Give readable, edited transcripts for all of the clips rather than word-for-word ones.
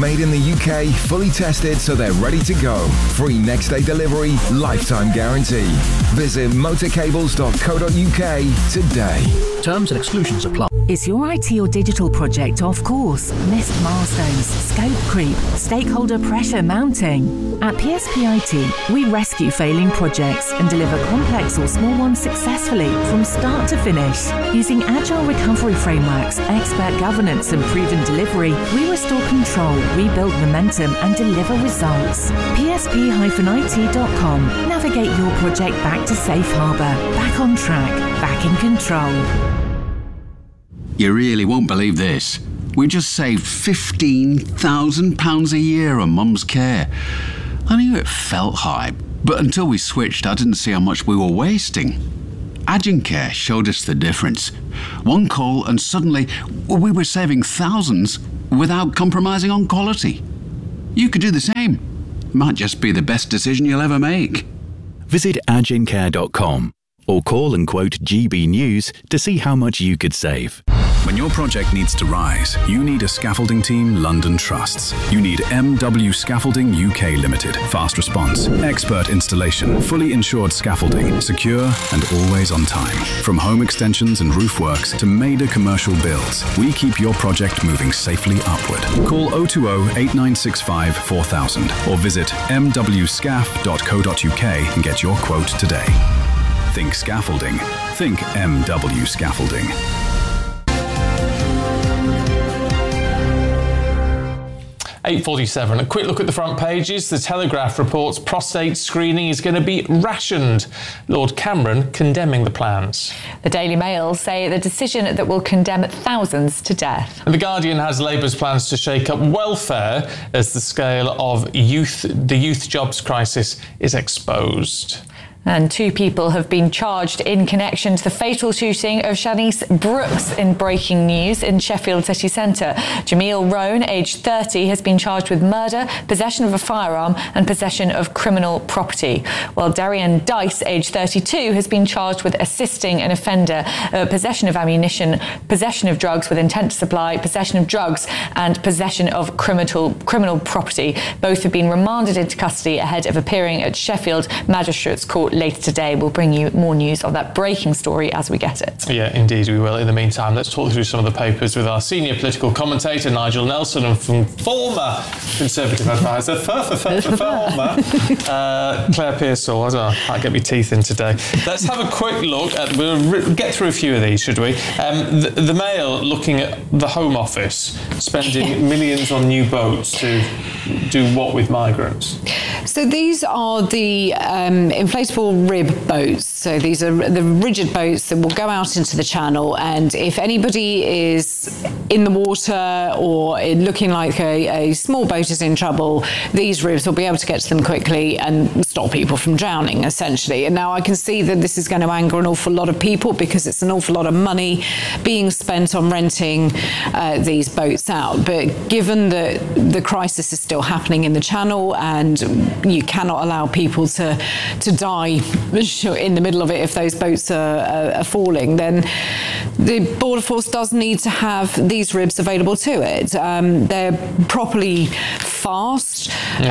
made in the UK, fully tested so they're ready to go. Free next day delivery, lifetime guarantee. Visit motorcables.co.uk today. Terms and exclusions apply. Is your IT or digital project off course? Missed milestones, scope creep, stakeholder pressure mounting? At PSP IT, we rescue failing projects and deliver complex or small ones successfully from start to finish. Using agile recovery frameworks, expert governance and proven delivery, we restore control, rebuild momentum and deliver results. PSP-IT.com. Navigate your project back to safe harbour, back on track, back in control. You really won't believe this. We just saved £15,000 a year on Mum's care. I knew it felt high, but until we switched, I didn't see how much we were wasting. Agencare showed us the difference. One call and suddenly we were saving thousands without compromising on quality. You could do the same. Might just be the best decision you'll ever make. Visit agencare.com or call and quote GB News to see how much you could save. When your project needs to rise, you need a scaffolding team London trusts. You need MW Scaffolding UK Limited. Fast response, expert installation, fully insured scaffolding, secure and always on time. From home extensions and roof works to major commercial builds, we keep your project moving safely upward. Call 020 8965 4000 or visit mwscaf.co.uk and get your quote today. Think scaffolding. Think MW Scaffolding. 8:47. A quick look at the front pages. The Telegraph reports prostate screening is going to be rationed. Lord Cameron condemning the plans. The Daily Mail say the decision that will condemn thousands to death. And the Guardian has Labour's plans to shake up welfare as the scale of the youth jobs crisis is exposed. And 2 people have been charged in connection to the fatal shooting of Shanice Brooks in breaking news in Sheffield City Centre. Jamil Roan, aged 30, has been charged with murder, possession of a firearm and possession of criminal property, while Darian Dice, aged 32, has been charged with assisting an offender, possession of ammunition, possession of drugs with intent to supply, possession of drugs and possession of criminal property. Both have been remanded into custody ahead of appearing at Sheffield Magistrates Court later today. We'll bring you more news on that breaking story as we get it. Yeah, indeed we will. In the meantime, let's talk through some of the papers with our senior political commentator, Nigel Nelson, and from former Conservative advisor, former Claire Pearsall. I can't get my teeth in today. Let's have a quick look at, we'll get through a few of these, should we? The Mail looking at the Home Office spending millions on new boats to do what with migrants? So these are the inflatable rib boats. So these are the rigid boats that will go out into the channel, and if anybody is in the water or looking like a small boat is in trouble, these ribs will be able to get to them quickly and stop people from drowning, essentially. And now I can see that this is going to anger an awful lot of people because it's an awful lot of money being spent on renting these boats out. But given that the crisis is still happening in the channel and you cannot allow people to die in the middle of it if those boats are falling, then the Border Force does need to have these ribs available to it. They're properly fast,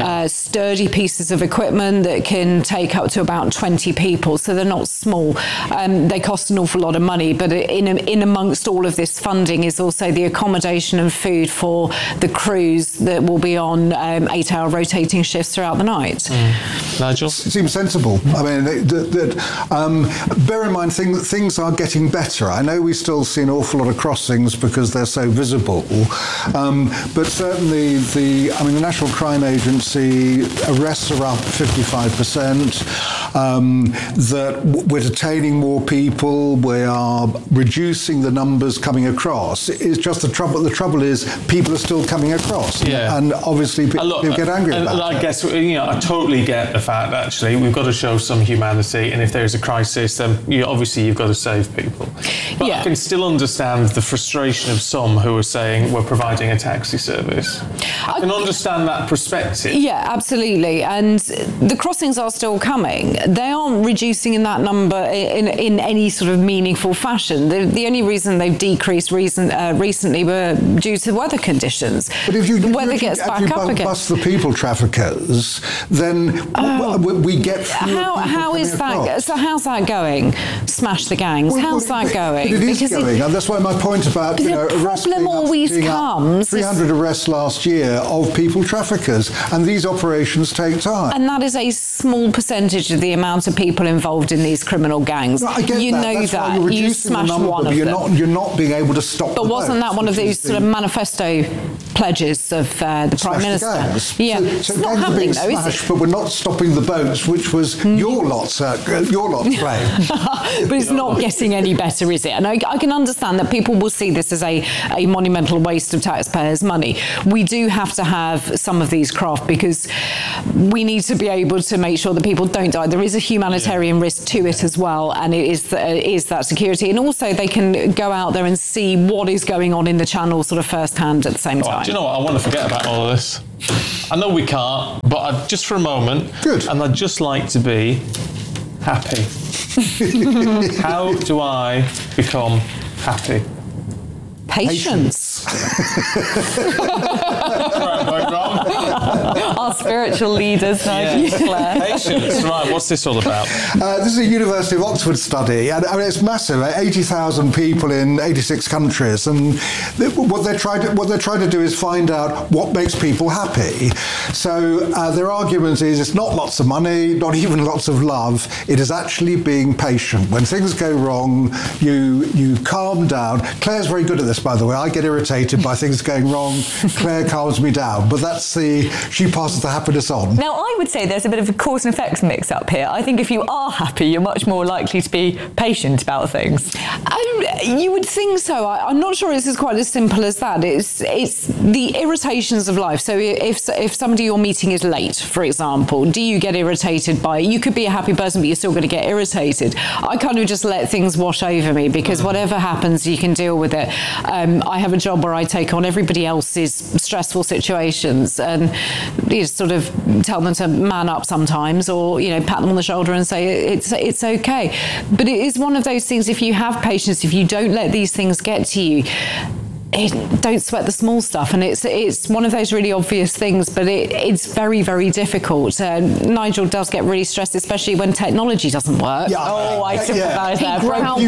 sturdy pieces of equipment that can take up to about 20 people, so they're not small. They cost an awful lot of money, but in amongst all of this funding is also the accommodation and food for the crews that will be on 8-hour rotating shifts throughout the night. Nigel? It seems sensible. I mean, bear in mind things are getting better. I know we still see an awful lot of crossings because they're so visible, but certainly the National Crime Agency arrests are up 55%, that we're detaining more people, we are reducing the numbers coming across. It's just the trouble is people are still coming across, and obviously people get angry about that. I guess, I totally get the fact that actually we've got to show some humanity, and if there's a crisis, then obviously you've got to save people. But I can still understand the frustration of some who are saying we're providing a taxi service. I can understand understand that perspective. Yeah, absolutely. And the crossings are still coming. They aren't reducing in that number in any sort of meaningful fashion. The only reason they've decreased recently were due to weather conditions. But if the weather gets back up again. Bust the people traffickers, then we get how is that? So how's that going? Smash the gangs. How's that going? But it is going, and that's why my point about the problem always comes. 300 arrests last year of people traffickers, and these operations take time. And that is a small percentage of the amount of people involved in these criminal gangs. No, I get you that. know That's that. Why you're You reducing smash the number, one but of them. you're not being able to stop. But wasn't that one of these sort of manifesto pledges of the Prime Minister? Yeah, So it's not gangs are happening being though, is smashed, it? but we're not stopping the boats, which was your lot's claim. But it's not getting any better, is it? And I can understand that people will see this as a monumental waste of taxpayers' money. We do have to have some of these craft because we need to be able to make sure that people don't die. There is a humanitarian risk to it as well, and it is that security. And also they can go out there and see what is going on in the channel sort of firsthand at the same time. Do you know what? I want to forget about all of this. I know we can't, but just for a moment. Good. And I'd just like to be happy. How do I become happy? Patience. Our spiritual leaders, Nigel, Claire. Patience. Right, what's this all about? This is a University of Oxford study, and I mean, it's massive. 80,000 people in 86 countries, and what they're trying to do is find out what makes people happy. So their argument is it's not lots of money, not even lots of love. It is actually being patient. When things go wrong, you calm down. Claire's very good at this, by the way. I get irritated by things going wrong. Claire calms me down, but she passes the happiness on. Now, I would say there's a bit of a cause and effects mix up here. I think if you are happy, you're much more likely to be patient about things. You would think so. I'm not sure it's quite as simple as that. It's the irritations of life. So if somebody you're meeting is late, for example, do you get irritated by it? You could be a happy person, but you're still going to get irritated. I kind of just let things wash over me because whatever happens, you can deal with it. I have a job where I take on everybody else's stressful situations and you sort of tell them to man up sometimes, or pat them on the shoulder and say it's okay. But it is one of those things. If you have patience, if you don't let these things get to you, don't sweat the small stuff. And it's one of those really obvious things, but it's very, very difficult. Nigel does get really stressed, especially when technology doesn't work. Yeah, I sympathise there.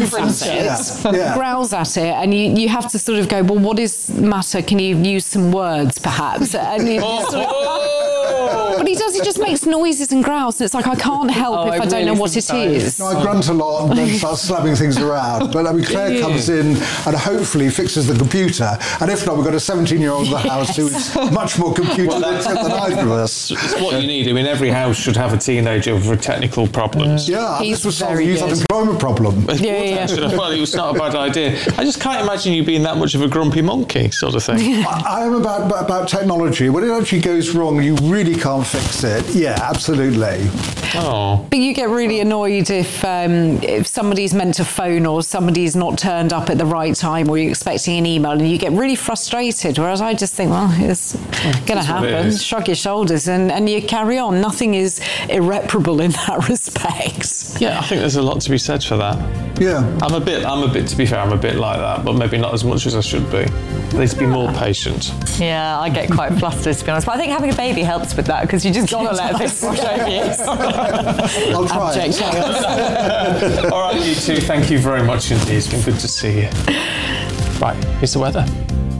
Yeah. Growls at it, and you have to sort of go, well, what is the matter? Can you use some words, perhaps? And you But he does, he just makes noises and growls, and it's like, I can't help if I don't know what it is. No, I grunt a lot and then start slapping things around. But I mean, Claire comes in and hopefully fixes the computer. And if not, we've got a 17-year-old in the house who is much more computer literate than either of us. It's what you need. I mean, every house should have a teenager with technical problems. Yeah, He's this was solve the very youth good. unemployment problem. Yeah. Well, it was not a bad idea. I just can't imagine you being that much of a grumpy monkey sort of thing. I am about technology. When it actually goes wrong, you really can't fix it. Yeah, absolutely. Oh. But you get really annoyed if somebody's meant to phone or somebody's not turned up at the right time, or you're expecting an email, and you get really frustrated. Whereas I just think, well, it's going to happen. Shrug your shoulders and you carry on. Nothing is irreparable in that respect. Yeah, I think there's a lot to be said for that. Yeah. I'm a bit, to be fair, I'm a bit like that, but maybe not as much as I should be. I need to be more patient. Yeah, I get quite flustered, to be honest. But I think having a baby helps with that, because you just got to let things wash over you. I'll try. All right, you two, thank you very much indeed. It's been good to see you. Right, here's the weather.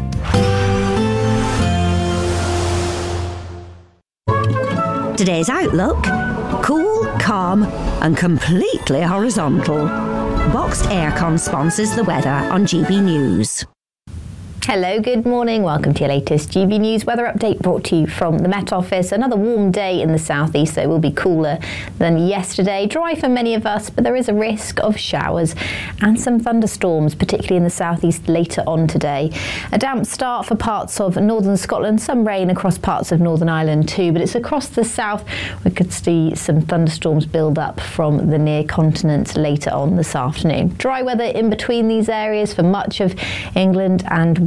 Today's outlook: cool, calm and completely horizontal. Boxed Aircon sponsors the weather on GB News. Hello, good morning. Welcome to your latest GB News weather update, brought to you from the Met Office. Another warm day in the southeast, so it will be cooler than yesterday. Dry for many of us, but there is a risk of showers and some thunderstorms, particularly in the southeast later on today. A damp start for parts of northern Scotland, some rain across parts of Northern Ireland too, but it's across the south we could see some thunderstorms build up from the near continent later on this afternoon. Dry weather in between these areas for much of England and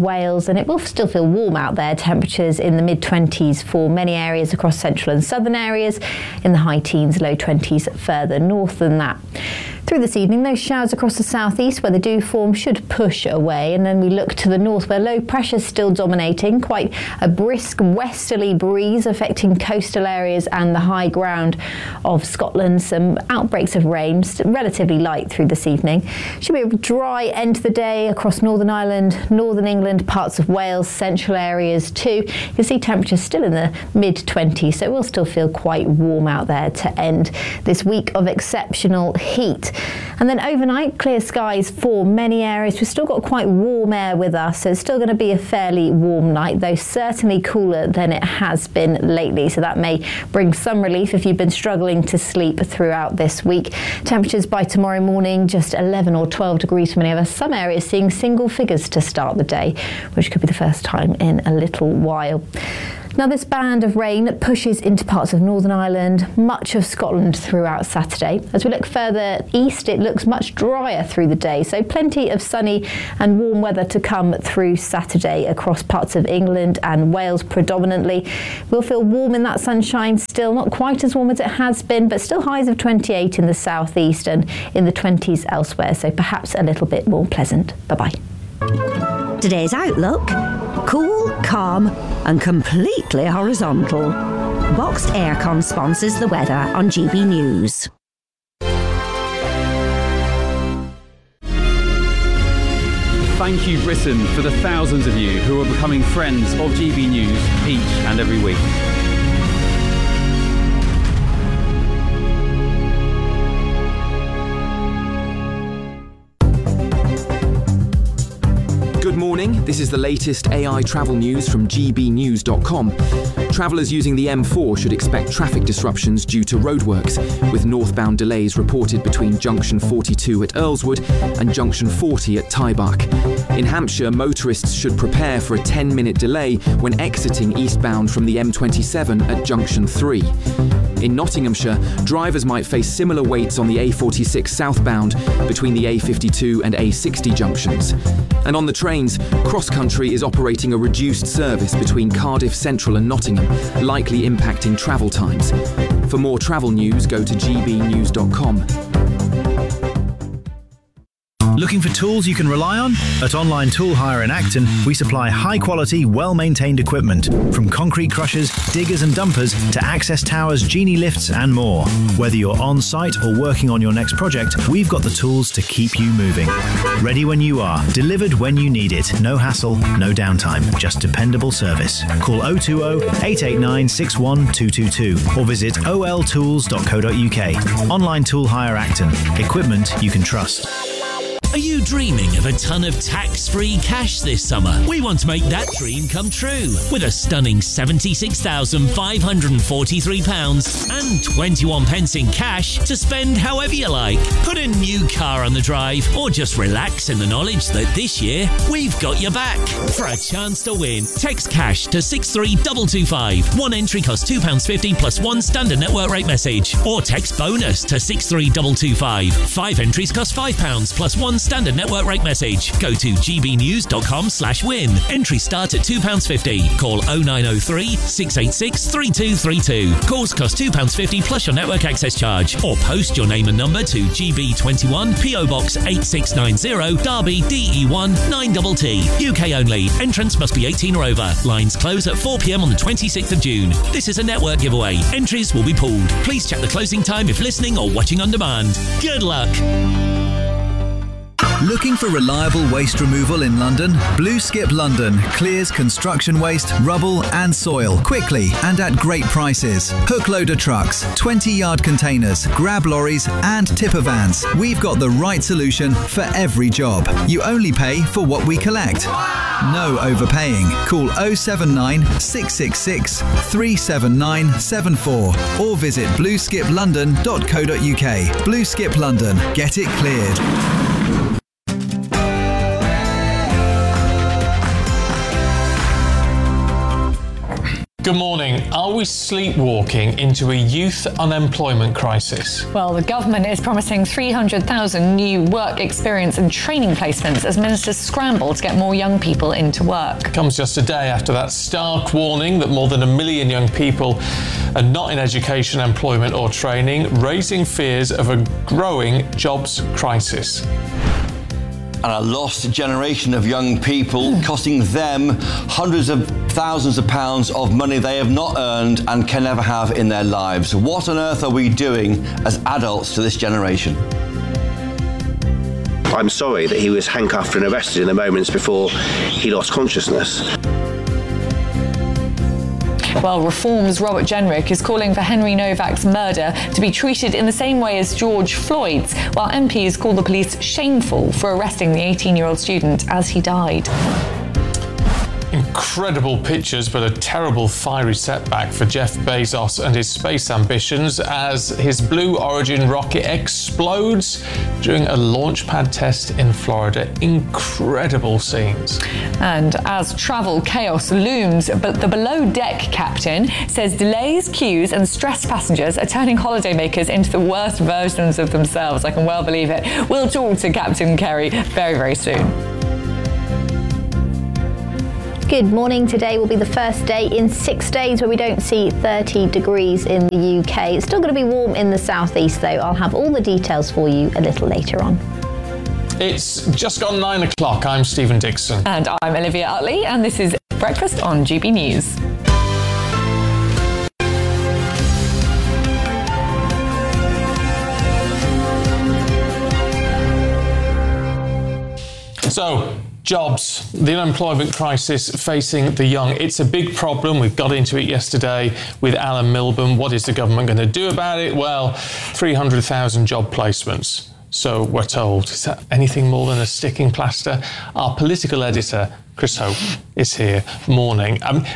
Wales, and it will still feel warm out there. Temperatures in the mid-20s for many areas across central and southern areas, in the high teens, low 20s further north than that. Through this evening, those showers across the southeast where they do form should push away, and then we look to the north where low pressure is still dominating. Quite a brisk westerly breeze affecting coastal areas and the high ground of Scotland. Some outbreaks of rain, relatively light through this evening. Should be a dry end to the day across Northern Ireland, Northern England, parts of Wales, central areas too. You can see temperatures still in the mid-20s, so it will still feel quite warm out there to end this week of exceptional heat. And then overnight, clear skies for many areas. We've still got quite warm air with us, so it's still going to be a fairly warm night, though certainly cooler than it has been lately. So that may bring some relief if you've been struggling to sleep throughout this week. Temperatures by tomorrow morning, just 11 or 12 degrees for many of us. Some areas seeing single figures to start the day, which could be the first time in a little while. Now this band of rain pushes into parts of Northern Ireland, much of Scotland throughout Saturday. As we look further east, it looks much drier through the day, so plenty of sunny and warm weather to come through Saturday across parts of England and Wales predominantly. We'll feel warm in that sunshine still, not quite as warm as it has been, but still highs of 28 in the southeast and in the 20s elsewhere, so perhaps a little bit more pleasant. Bye-bye. Today's outlook: cool, calm and completely horizontal. Boxed Aircon sponsors the weather on GB News. Thank you, Britain, for the thousands of you who are becoming friends of GB News each and every week. Good morning, this is the latest AI travel news from gbnews.com. Travellers using the M4 should expect traffic disruptions due to roadworks, with northbound delays reported between junction 42 at Earlswood and junction 40 at Tybuck. In Hampshire, motorists should prepare for a 10-minute delay when exiting eastbound from the M27 at junction 3. In Nottinghamshire, drivers might face similar waits on the A46 southbound between the A52 and A60 junctions. And on the trains, Cross Country is operating a reduced service between Cardiff Central and Nottingham, likely impacting travel times. For more travel news, go to gbnews.com. Looking for tools you can rely on? At Online Tool Hire in Acton, we supply high-quality, well-maintained equipment, from concrete crushers, diggers and dumpers to access towers, genie lifts and more. Whether you're on-site or working on your next project, we've got the tools to keep you moving. Ready when you are, delivered when you need it. No hassle, no downtime, just dependable service. Call 020 889 61222 or visit oltools.co.uk. Online Tool Hire Acton. Equipment you can trust. Are you dreaming of a ton of tax-free cash this summer? We want to make that dream come true with a stunning £76,543 and 21 pence in cash to spend however you like. Put a new car on the drive or just relax in the knowledge that this year we've got your back. For a chance to win, text cash to 63225. One entry costs £2.50 plus one standard network rate message, or text bonus to 63225. 5 entries cost £5 plus one standard network rate message. Go to gbnews.com/win. Entry start at £2.50. Call 0903 686 3232. Calls cost £2.50 plus your network access charge. Or post your name and number to GB21 PO Box 8690 Derby DE1 9TT. UK only. Entrance must be 18 or over. Lines close at 4 p.m. on the 26th of June. This is a network giveaway. Entries will be pulled. Please check the closing time if listening or watching on demand. Good luck. Looking for reliable waste removal in London? Blue Skip London clears construction waste, rubble and soil quickly and at great prices. Hook loader trucks, 20-yard containers, grab lorries and tipper vans. We've got the right solution for every job. You only pay for what we collect. No overpaying. Call 079 666 37974 or visit blueskiplondon.co.uk. Blue Skip London. Get it cleared. Good morning. Are we sleepwalking into a youth unemployment crisis? Well, the government is promising 300,000 new work experience and training placements as ministers scramble to get more young people into work. Comes just a day after that stark warning that more than 1 million young people are not in education, employment or training, raising fears of a growing jobs crisis. And a lost generation of young people, costing them hundreds of thousands of pounds of money they have not earned and can never have in their lives. What on earth are we doing as adults to this generation? I'm sorry that he was handcuffed and arrested in the moments before he lost consciousness. Well, Reform's Robert Jenrick is calling for Henry Novak's murder to be treated in the same way as George Floyd's, while MPs call the police shameful for arresting the 18-year-old student as he died. Incredible pictures, but a terrible fiery setback for Jeff Bezos and his space ambitions as his Blue Origin rocket explodes during a launch pad test in Florida. Incredible scenes. And as travel chaos looms, but the below-deck captain says delays, queues and stressed passengers are turning holidaymakers into the worst versions of themselves. I can well believe it. We'll talk to Captain Kerry very, very soon. Good morning. Today will be the first day in 6 days where we don't see 30 degrees in the UK. It's still going to be warm in the southeast though. I'll have all the details for you a little later on. It's just gone 9 o'clock. I'm Stephen Dixon. And I'm Olivia Utley, and this is Breakfast on GB News. So, jobs, the unemployment crisis facing the young. It's a big problem. We got into it yesterday with Alan Milburn. What is the government going to do about it? Well, 300,000 job placements. So we're told. Is that anything more than a sticking plaster? Our political editor, Chris Hope, is here. Morning.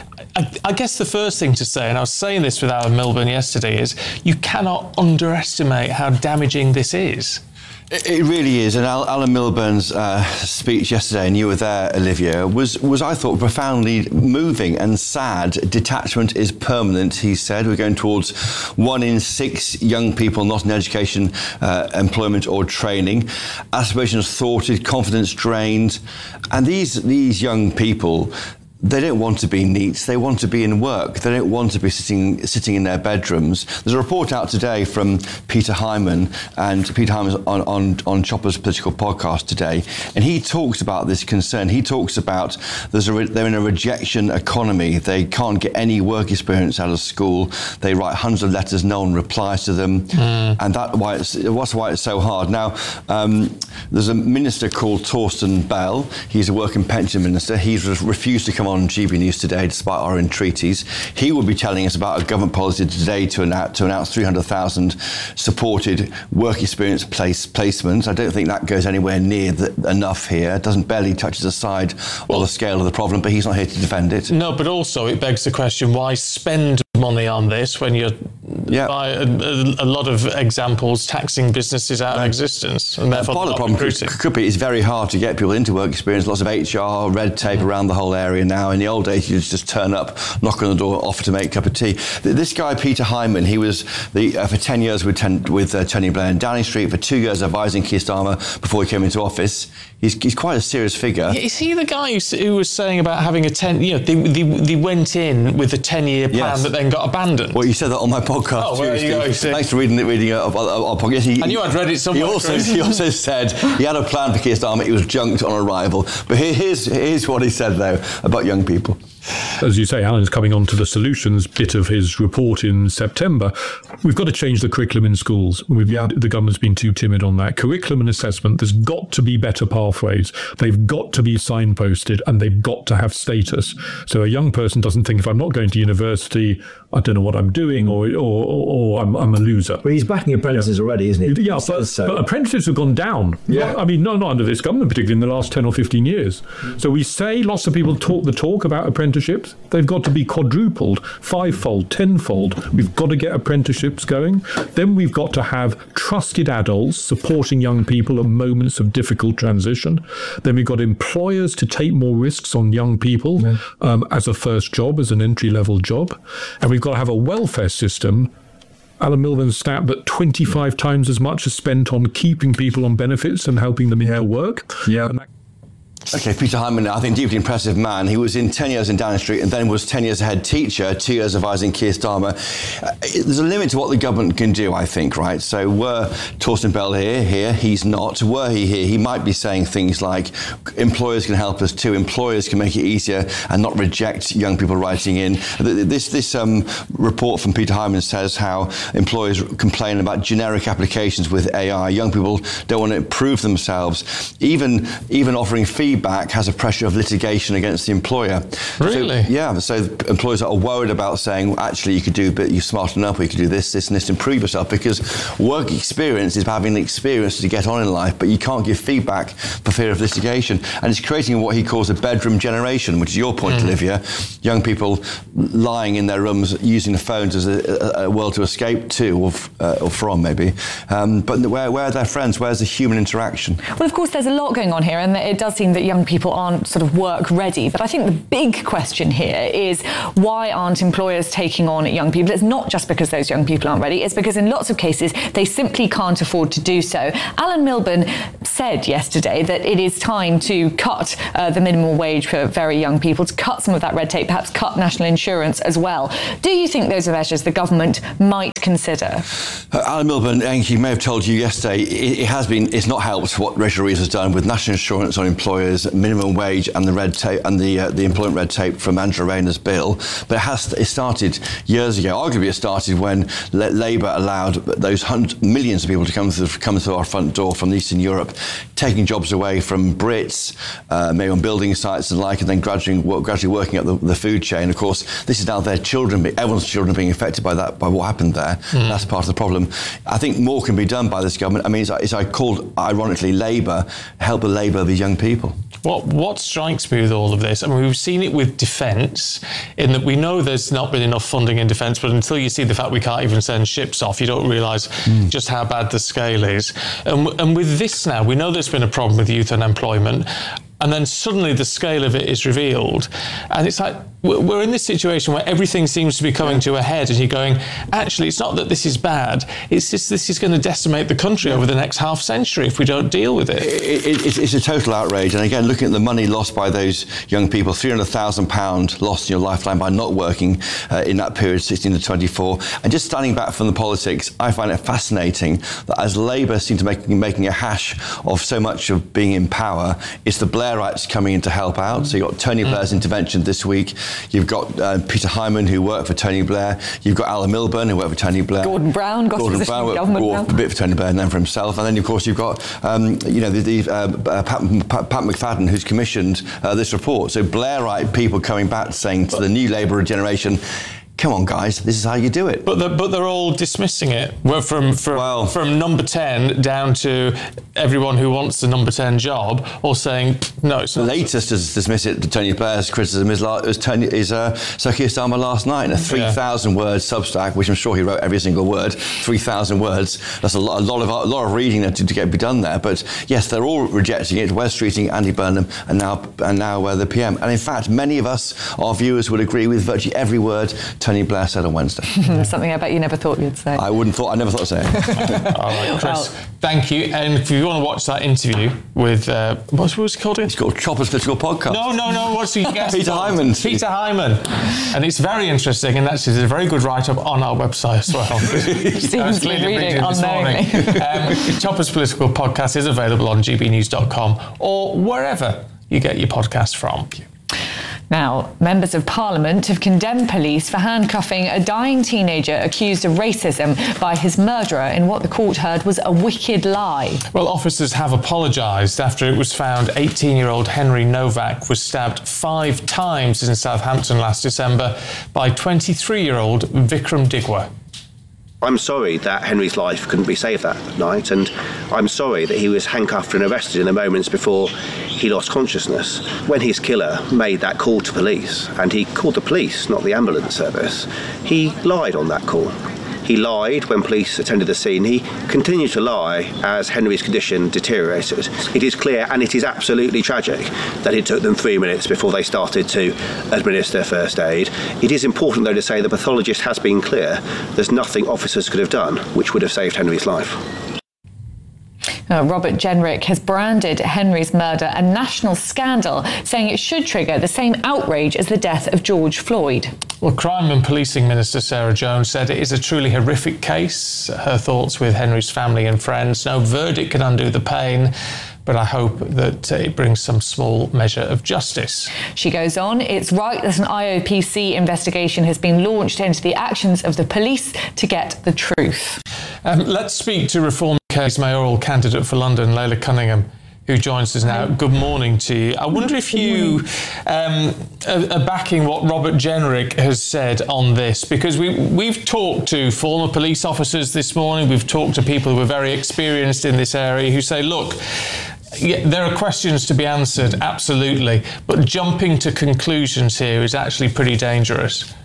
I guess the first thing to say, and I was saying this with Alan Milburn yesterday, is you cannot underestimate how damaging this is. It really is, and Alan Milburn's speech yesterday, and you were there, Olivia, was I thought profoundly moving and sad. Detachment is permanent, he said. We're going towards 1 in 6 young people not in education, employment or training. Aspirations thwarted, confidence drained, and these young people, they don't want to be neat. They want to be in work. They don't want to be sitting in their bedrooms. There's a report out today from Peter Hyman, and Peter Hyman's on Chopper's political podcast today, and he talks about this concern. He talks about they're in a rejection economy. They can't get any work experience out of school. They write hundreds of letters. No one replies to them, and that's why it's so hard. Now, there's a minister called Torsten Bell. He's a work and pension minister. He's refused to come on GB News today, despite our entreaties. He will be telling us about a government policy today to announce 300,000 supported work experience placements. I don't think that goes anywhere near enough here. It barely touches the side or the scale of the problem, but he's not here to defend it. No, but also it begs the question, why spend money on this when you're, by a lot of examples, taxing businesses out of existence? And therefore part of the problem could be it's very hard to get people into work experience. Lots of HR, red tape around the whole area now. In the old days, you just turn up, knock on the door, offer to make a cup of tea. This guy, Peter Hyman, he was for 10 years with Tony Blair in Downing Street, for 2 years advising Keir Starmer before he came into office. He's quite a serious figure. Is he the guy who was saying about having a 10? They went in with a 10-year plan that then got abandoned. Well, you said that on my podcast. Oh, well, you go. Thanks for reading our podcast. I knew I'd read it somewhere. He also said he had a plan for Keir Starmer. It was junked on arrival. But here's what he said though about young people. As you say, Alan's coming on to the solutions bit of his report in September. We've got to change the curriculum in schools. The government's been too timid on that. Curriculum and assessment, there's got to be better pathways. They've got to be signposted and they've got to have status. So a young person doesn't think, if I'm not going to university, I don't know what I'm doing, or I'm a loser. Well, he's backing apprentices already, isn't he? Yeah, but apprentices have gone down. Yeah. I mean, not under this government, particularly in the last 10 or 15 years. So we say lots of people talk the talk about apprentices. apprenticeships. They've got to be quadrupled, 5-fold, 10-fold. We've got to get apprenticeships going. Then we've got to have trusted adults supporting young people at moments of difficult transition. Then we've got employers to take more risks on young people as a first job, as an entry-level job. And we've got to have a welfare system. Alan Milburn's stat that 25 times as much is spent on keeping people on benefits and helping them into work. Yeah. Okay, Peter Hyman, I think deeply impressive man. He was in 10 years in Downing Street and then was 10 years a head teacher, 2 years advising Keir Starmer. There's a limit to what the government can do, I think, right? So were Torsten Bell here, he's not. Were he here, he might be saying things like, employers can help us too, employers can make it easier and not reject young people writing in. This report from Peter Hyman says how employers complain about generic applications with AI. Young people don't want to improve themselves. Even offering feedback has a pressure of litigation against the employer. Really? So employers are worried about saying, well, actually, you could do a bit, you're smart enough, or you could do this, and this to improve yourself, because work experience is having the experience to get on in life, but you can't give feedback for fear of litigation. And it's creating what he calls a bedroom generation, which is your point, Olivia. Young people lying in their rooms using the phones as a world to escape to, or from, maybe. But where are their friends? Where's the human interaction? Well, of course, there's a lot going on here, and it does seem that young people aren't sort of work ready. But I think the big question here is, why aren't employers taking on young people? It's not just because those young people aren't ready. It's because in lots of cases, they simply can't afford to do so. Alan Milburn said yesterday that it is time to cut the minimum wage for very young people, to cut some of that red tape, perhaps cut national insurance as well. Do you think those are measures the government might consider? Alan Milburn, he may have told you yesterday, it's not helped what Rachel Reeves has done with national insurance on employers, minimum wage, and the red tape and the employment red tape from Angela Rayner's bill. But it started years ago. Arguably, it started when Labour allowed those millions of people to come through our front door from Eastern Europe, taking jobs away from Brits, maybe on building sites and and then gradually working up the food chain. Of course, this is now their children, everyone's children being affected by what happened there. That's part of the problem. I think more can be done by this government. I mean, I called, ironically, Labour, help the Labour of the young people. What strikes me with all of this, I mean, we've seen it with defence, in that we know there's not been enough funding in defence, but until you see the fact we can't even send ships off, you don't realise just how bad the scale is. And with this now, we know there's been a problem with youth unemployment, and then suddenly the scale of it is revealed. And it's like, we're in this situation where everything seems to be coming to a head, and you're going, actually, it's not that this is bad, it's just this is going to decimate the country over the next half century if we don't deal with it. It's a total outrage. And again, looking at the money lost by those young people, £300,000 lost in your lifetime by not working in that period, 16 to 24. And just standing back from the politics, I find it fascinating that as Labour seem to be making a hash of so much of being in power, it's the Blairites coming in to help out. So you've got Tony Blair's intervention this week. You've got Peter Hyman, who worked for Tony Blair. You've got Alan Milburn, who worked for Tony Blair. Gordon Brown got a position in government now. A bit for Tony Blair and then for himself. And then, of course, you've got Pat McFadden, who's commissioned this report. So Blairite people coming back saying to the new Labour generation, come on, guys, this is how you do it. But they're all dismissing it. We're from number 10 down to everyone who wants the number 10 job, all saying, no, it's not. The latest to dismiss it, Tony Blair's criticism, is Sir Keir Starmer last night in a 3,000-word Substack, which I'm sure he wrote every single word, 3,000 words. That's a lot of reading to be done there. But yes, they're all rejecting it. Wes Streeting, Andy Burnham, and now the PM. And in fact, many of us, our viewers, would agree with virtually every word Tony Blair said on Wednesday. Something I bet you never thought you'd say. I never thought I'd say it. All right, Chris, thank you. And if you want to watch that interview with, what's it called again? It's called Chopper's Political Podcast. No, what's your guest? Peter Hyman. Peter Hyman. And it's very interesting, and actually there's a very good write-up on our website as well. Stephen's been reading unknowingly. Chopper's Political Podcast is available on gbnews.com or wherever you get your podcast from. Now, members of Parliament have condemned police for handcuffing a dying teenager accused of racism by his murderer in what the court heard was a wicked lie. Well, officers have apologised after it was found 18-year-old Henry Novak was stabbed 5 times in Southampton last December by 23-year-old Vikram Digwa. I'm sorry that Henry's life couldn't be saved that night, and I'm sorry that he was handcuffed and arrested in the moments before he lost consciousness. When his killer made that call to police, and he called the police, not the ambulance service, he lied on that call. He lied when police attended the scene. He continued to lie as Henry's condition deteriorated. It is clear, and it is absolutely tragic, that it took them 3 minutes before they started to administer first aid. It is important, though, to say the pathologist has been clear. There's nothing officers could have done which would have saved Henry's life. Robert Jenrick has branded Henry's murder a national scandal, saying it should trigger the same outrage as the death of George Floyd. Well, Crime and Policing Minister Sarah Jones said it is a truly horrific case. Her thoughts with Henry's family and friends. No verdict can undo the pain, but I hope that it brings some small measure of justice. She goes on, it's right that an IOPC investigation has been launched into the actions of the police to get the truth. Let's speak to Reform UK's mayoral candidate for London, Leila Cunningham, who joins us now. Good morning to you. I wonder if you are backing what Robert Jenrick has said on this, because we've talked to former police officers this morning, we've talked to people who are very experienced in this area who say, look, yeah, there are questions to be answered, absolutely, but jumping to conclusions here is actually pretty dangerous.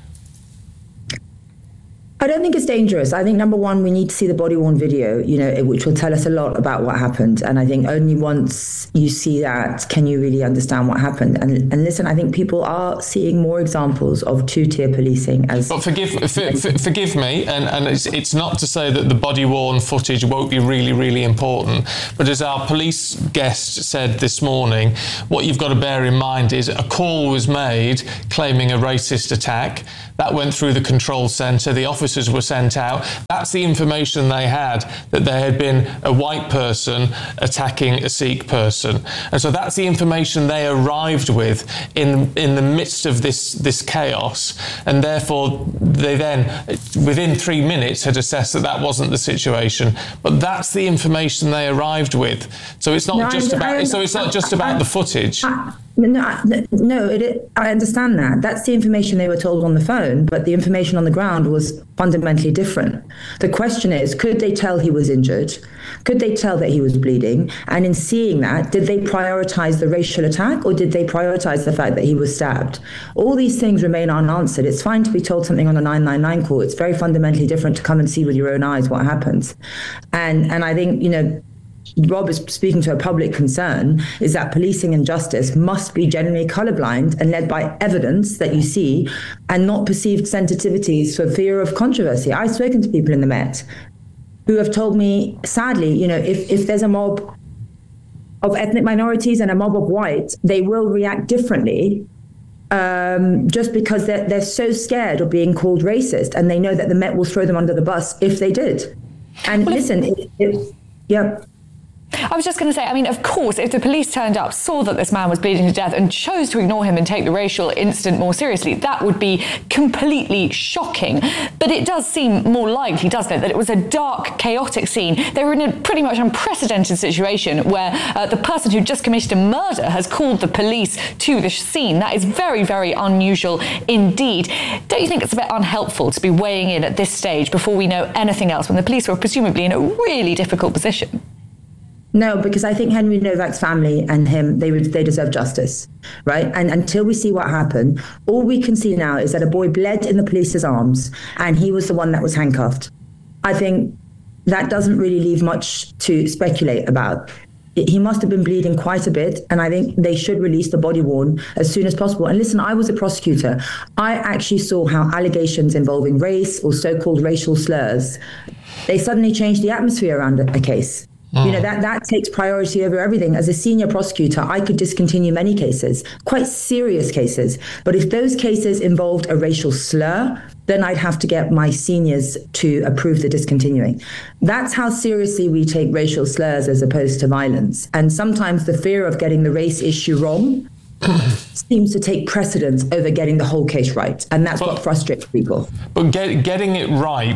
I don't think it's dangerous. I think, number one, we need to see the body-worn video, which will tell us a lot about what happened. And I think only once you see that can you really understand what happened. And listen, I think people are seeing more examples of two-tier policing. But forgive me, and it's not to say that the body-worn footage won't be really, really important. But as our police guest said this morning, what you've got to bear in mind is a call was made claiming a racist attack. That went through the control centre. The officers were sent out. That's the information they had, that there had been a white person attacking a Sikh person. And so that's the information they arrived with in the midst of this chaos. And therefore, they then, within 3 minutes, had assessed that that wasn't the situation. But that's the information they arrived with. So it's not just about the footage. I understand that. That's the information they were told on the phone, but the information on the ground was fundamentally different. The question is, could they tell he was injured? Could they tell that he was bleeding? And in seeing that, did they prioritize the racial attack, or did they prioritize the fact that he was stabbed? All these things remain unanswered. It's fine to be told something on a 999 call. It's very fundamentally different to come and see with your own eyes what happens. And I think, Rob is speaking to a public concern, is that policing and justice must be genuinely colourblind and led by evidence that you see and not perceived sensitivities for fear of controversy. I've spoken to people in the Met who have told me, sadly, if there's a mob of ethnic minorities and a mob of whites, they will react differently just because they're so scared of being called racist, and they know that the Met will throw them under the bus if they did. And yeah. I was just going to say, of course, if the police turned up, saw that this man was bleeding to death and chose to ignore him and take the racial incident more seriously, that would be completely shocking. But it does seem more likely, doesn't it, that it was a dark, chaotic scene. They were in a pretty much unprecedented situation where the person who just committed a murder has called the police to the scene. That is very, very unusual indeed. Don't you think it's a bit unhelpful to be weighing in at this stage before we know anything else, when the police were presumably in a really difficult position? No, because I think Henry Novak's family and him, they deserve justice, right? And until we see what happened, all we can see now is that a boy bled in the police's arms and he was the one that was handcuffed. I think that doesn't really leave much to speculate about. He must have been bleeding quite a bit, and I think they should release the body worn as soon as possible. And listen, I was a prosecutor. I actually saw how allegations involving race or so-called racial slurs, they suddenly changed the atmosphere around a case. That takes priority over everything. As a senior prosecutor, I could discontinue many cases, quite serious cases. But if those cases involved a racial slur, then I'd have to get my seniors to approve the discontinuing. That's how seriously we take racial slurs as opposed to violence. And sometimes the fear of getting the race issue wrong seems to take precedence over getting the whole case right. And that's what frustrates people. But getting it right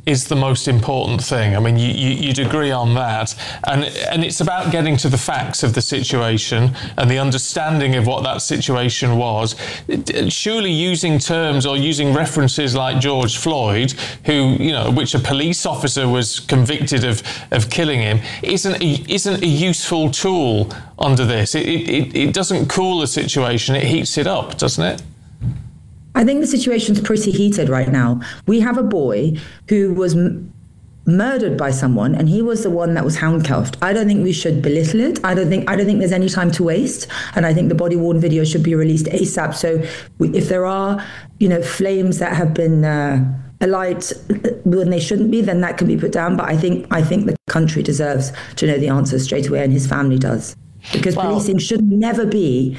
is the most important thing. I mean, you'd agree on that. And it's about getting to the facts of the situation and the understanding of what that situation was. Surely using terms or using references like George Floyd, who, which a police officer was convicted of killing him, isn't a useful tool under this. It doesn't cool the situation, it heats it up, doesn't it? I think the situation's pretty heated right now. We have a boy who was murdered by someone, and he was the one that was handcuffed. I don't think we should belittle it. I don't think there's any time to waste, and I think the body-worn video should be released ASAP. So if there are, flames that have been alight when they shouldn't be, then that can be put down. But I think the country deserves to know the answer straight away, and his family does, because policing should never be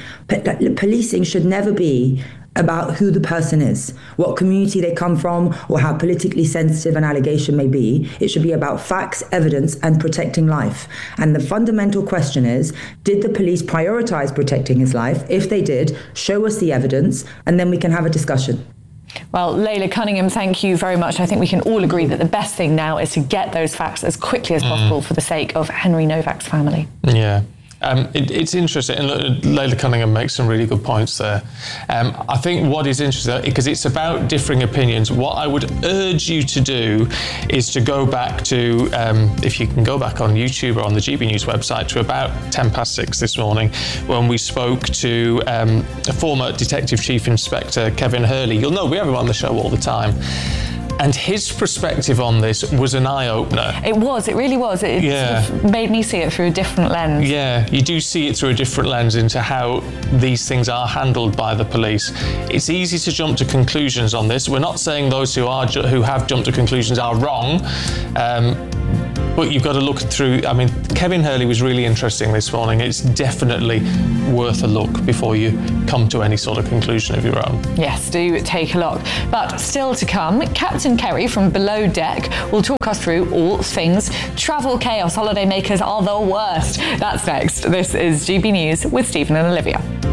about who the person is, what community they come from, or how politically sensitive an allegation may be. It should be about facts, evidence, and protecting life. And the fundamental question is, did the police prioritize protecting his life? If they did, show us the evidence, and then we can have a discussion. Well, Layla Cunningham, thank you very much. I think we can all agree that the best thing now is to get those facts as quickly as possible for the sake of Henry Novak's family. Yeah. It's interesting, and Layla Cunningham makes some really good points there. I think what is interesting, because it's about differing opinions, what I would urge you to do is to go back to, if you can go back on YouTube or on the GB News website, to about 6:10 this morning, when we spoke to a former Detective Chief Inspector Kevin Hurley. You'll know we have him on the show all the time. And his perspective on this was an eye-opener. It really was. It sort of made me see it through a different lens. Yeah, you do see it through a different lens into how these things are handled by the police. It's easy to jump to conclusions on this. We're not saying those who have jumped to conclusions are wrong, but you've got to look through. I mean, Kevin Hurley was really interesting this morning. It's definitely worth a look before you come to any sort of conclusion of your own. Yes, do take a look. But still to come, Captain Kerry from Below Deck will talk us through all things travel chaos. Holidaymakers are the worst. That's next. This is GB News with Stephen and Olivia.